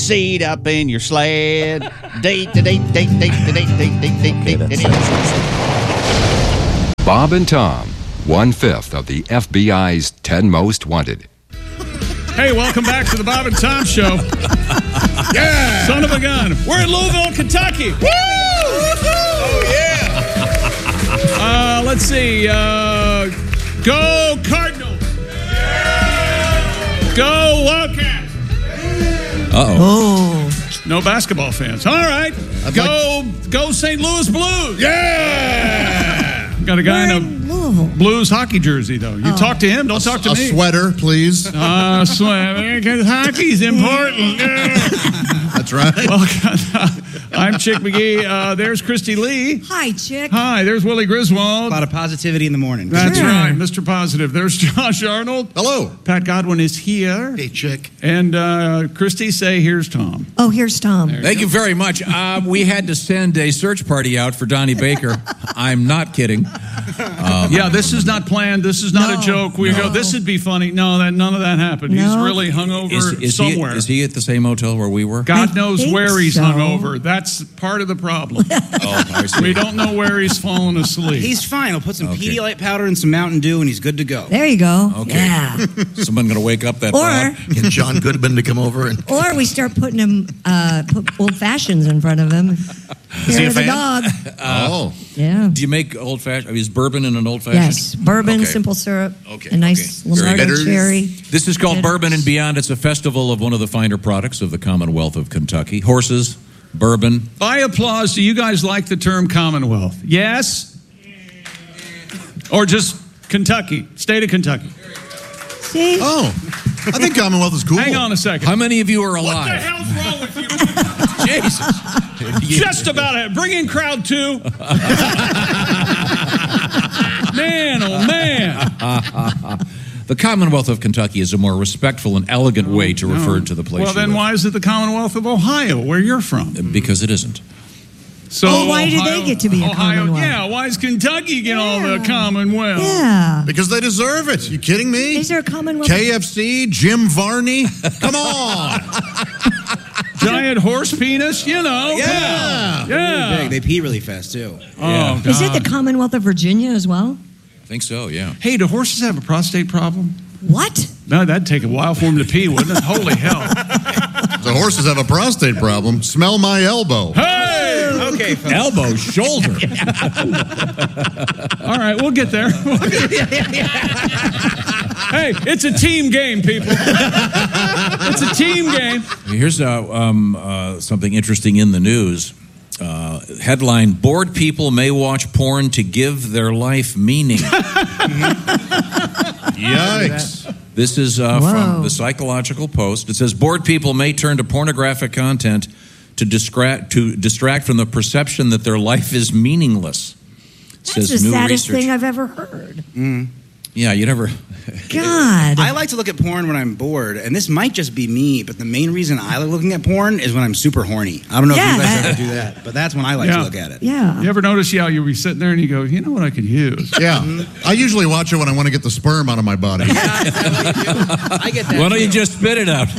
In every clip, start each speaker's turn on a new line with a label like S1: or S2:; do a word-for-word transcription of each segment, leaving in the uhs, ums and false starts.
S1: seat up in your sled. Date, date, date, date, date, date, date, date, date, date.
S2: Bob and Tom, one-fifth of the F B I's ten Most Wanted.
S3: Hey, welcome back to the Bob and Tom Show. Yeah! Son of a gun. We're in Louisville, Kentucky. Woo! Oh, yeah. uh, let's see. Uh, go Cardinals. Yeah. Go Wildcats.
S4: Uh-oh.
S5: Oh.
S3: No basketball fans. All right. I'd go like... go Saint Louis Blues. Yeah! Got a guy in a Blues hockey jersey, though. You oh. talk to him. Don't talk to
S6: a
S3: me.
S6: A sweater, please.
S3: Uh, sweater. Because hockey's important.
S6: That's right.
S3: Well, I'm Chick McGee. Uh, there's Christy Lee.
S5: Hi, Chick.
S3: Hi, there's Willie Griswold.
S7: A lot of positivity in the morning.
S3: That's
S5: sure.
S3: right, Mister Positive. There's Josh Arnold.
S6: Hello.
S3: Pat Godwin is here.
S6: Hey, Chick.
S3: And uh, Christy, say, here's Tom.
S5: Oh, here's Tom.
S4: You Thank go. you very much. Uh, we had to send a search party out for Donnie Baker. I'm not kidding.
S3: Um, yeah, this is not planned. This is not
S5: no,
S3: a joke. We
S5: no.
S3: go, this would be funny. No, that none of that happened.
S5: No.
S3: He's really hungover
S4: is, is
S3: somewhere.
S4: He, is he at the same hotel where we were?
S3: God
S5: I
S3: knows
S5: think
S3: where he's
S5: so.
S3: hungover. That's part of the problem.
S4: Oh, I see.
S3: We don't know where he's fallen asleep.
S7: He's fine. He'll put some
S4: Okay.
S7: Pedialyte powder and some Mountain Dew, and he's good to go.
S5: There you go.
S4: Okay.
S5: Yeah.
S4: Someone going to wake up that
S5: Or-
S4: broad?
S6: Get John Goodman to come over and.
S5: Or we start putting him, uh, put old fashions in front of him.
S7: Is he a
S5: There's a
S7: fan?
S5: dog.
S4: Uh,
S6: oh.
S5: Yeah.
S4: Do you make old fashioned? I mean, is bourbon in an old fashioned?
S5: Yes. Bourbon,
S4: Okay.
S5: simple syrup,
S4: Okay,
S5: a nice
S4: okay. Very
S5: Lombardo
S6: good.
S5: cherry.
S4: This is called
S5: Bitters.
S4: Bourbon and Beyond. It's a festival of one of the finer products of the Commonwealth of Kentucky. Horses, bourbon.
S3: By applause, do you guys like the term Commonwealth? Yes? Or just Kentucky, state of Kentucky?
S5: See?
S6: Oh. I think Commonwealth is cool.
S3: Hang on a second.
S4: How many of you are alive?
S3: What the hell's wrong with you?
S4: Jesus.
S3: Just about it. Bring in crowd two. Man, oh man.
S4: The Commonwealth of Kentucky is a more respectful and elegant way to
S3: No.
S4: refer to the place.
S3: Well,
S4: you
S3: then
S4: live.
S3: why is it the Commonwealth of Ohio, where you're from?
S4: Because it isn't.
S3: So
S5: Oh, why do they get to be a
S3: Ohio,
S5: Commonwealth?
S3: Yeah, why does Kentucky get all the
S5: Yeah.
S3: Commonwealth?
S5: Yeah.
S6: Because they deserve it. You kidding me?
S5: Is there a Commonwealth?
S6: K F C, Jim Varney. Come on.
S3: Giant horse penis, you know.
S6: Yeah.
S3: Yeah.
S7: Big. They pee really fast, too.
S3: Oh,
S4: Yeah.
S3: God.
S5: Is it the Commonwealth of Virginia as well?
S4: I think so, yeah.
S3: Hey, do horses have a prostate problem?
S5: What?
S3: No, that'd take a while for them to pee, wouldn't it? Holy hell.
S6: The horses have a prostate problem. Smell my elbow.
S3: Hey!
S7: Okay, folks.
S4: Elbow, shoulder.
S3: All right, we'll get there. Hey, it's a team game, people. It's a team game.
S4: Here's uh, um, uh, something interesting in the news. Uh, headline, bored people may watch porn to give their life meaning.
S6: Yikes.
S4: This is uh,
S5: Whoa.
S4: from the Psychological Post. It says, bored people may turn to pornographic content to distract, to distract from the perception that their life is meaningless.
S5: That's
S4: Says
S5: the
S4: new
S5: saddest
S4: research.
S5: thing I've ever heard.
S7: Mm.
S4: Yeah, you never...
S5: God.
S7: I like to look at porn when I'm bored, and this might just be me, but the main reason I like looking at porn is when I'm super horny. I don't know
S5: Yeah,
S7: if you guys
S5: that-
S7: ever do that, but that's when I like
S3: Yeah.
S7: to look at it.
S5: Yeah.
S3: You ever notice how you be sitting there and you go, you know what I could use?
S6: Yeah. I usually watch it when I want to get the sperm out of my body.
S7: I get that.
S4: Why don't you
S7: too.
S4: just spit it out?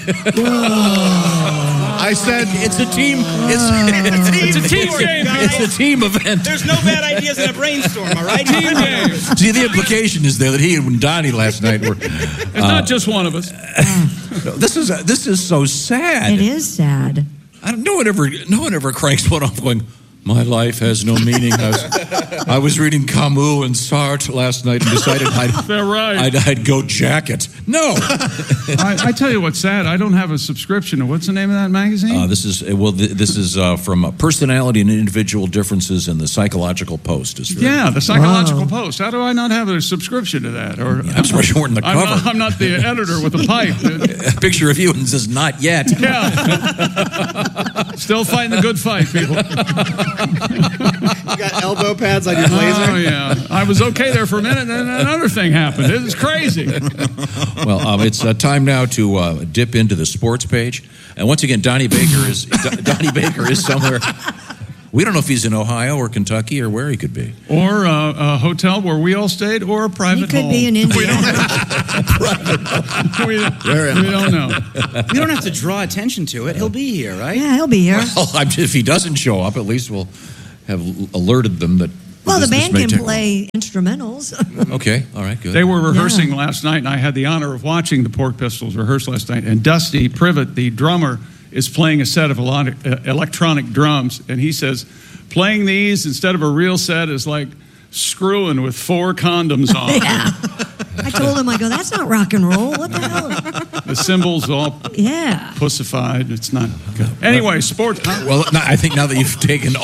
S6: I said
S4: It's a team. It's,
S3: It's a team game,
S4: it's a team event.
S7: There's no bad ideas in a brainstorm, all right?
S3: Team game.
S4: See, the implication is there that he and Donnie last night were.
S3: It's not just one of us.
S4: This is this is so sad.
S5: It is sad.
S4: I don't, no one ever no one ever cranks one off going, my life has no meaning. I was, I was reading Camus and Sartre last night and decided I'd,
S3: They're right.
S4: I'd, I'd go jacket. No.
S3: I, I tell you what's sad. I don't have a subscription to what's the name of that magazine?
S4: Uh, this is well. Th- this is uh, from uh, Personality and Individual Differences in the Psychological Post. Is very-
S3: yeah, the Psychological
S5: Wow.
S3: Post. How do I not have a subscription to that? Or
S4: I'm surprised you weren't in the
S3: I'm
S4: cover.
S3: not, I'm not the editor with a pipe.
S4: A picture of you and says not yet.
S3: Yeah. Still fighting the good fight, people.
S7: You got elbow pads on your blazer?
S3: Oh, yeah. I was okay there for a minute, and then another thing happened. It was crazy.
S4: Well, um, it's uh, time now to uh, dip into the sports page. And once again, Donnie Baker is Do- Donnie Baker is somewhere We don't know if he's in Ohio or Kentucky or where he could be.
S3: Or uh, a hotel where we all stayed, or a
S5: He
S3: private
S5: could
S3: home.
S5: be in India.
S3: We don't, we, we don't know.
S7: We don't have to draw attention to it. He'll be here, right?
S5: Yeah, he'll be here.
S4: Well, I'm, if he doesn't show up, at least we'll have alerted them that.
S5: Well, the
S4: this- this
S5: band
S4: may
S5: can
S4: take a
S5: play instrumentals.
S4: while. Okay, all right, good.
S3: They were rehearsing
S5: Yeah.
S3: last night, and I had the honor of watching the Pork Pistols rehearse last night. And Dusty Privet, the drummer, is playing a set of a lot of, uh, electronic drums, and he says, playing these instead of a real set is like screwing with four condoms on.
S5: Yeah. I told him, I go, that's not rock and roll. What the hell?
S3: The cymbals all
S5: Yeah.
S3: pussified. It's not good. Anyway, sports.
S4: Well, no, I think now that you've taken